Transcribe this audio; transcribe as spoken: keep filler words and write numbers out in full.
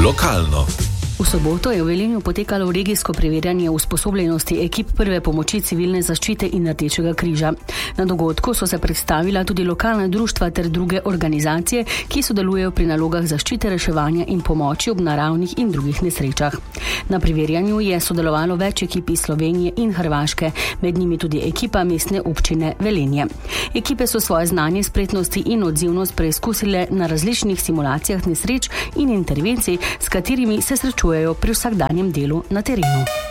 Lokalno. V soboto je v Velenju potekalo regijsko preverjanje usposobljenosti ekip prve pomoči civilne zaščite in Rdečega križa. Na dogodku so se predstavila tudi lokalna društva ter druge organizacije, ki sodelujejo pri nalogah zaščite, reševanja in pomoči ob naravnih in drugih nesrečah. Na preverjanju je sodelovalo več ekip iz Slovenije in Hrvaške, med njimi tudi ekipa mestne občine Velenje. Ekipe so svoje znanje, spretnosti in odzivnost preizkusile na različnih simulacijah nesreč in intervencij, s katerimi se srečujejo pri vsakdanjem delu na terenu.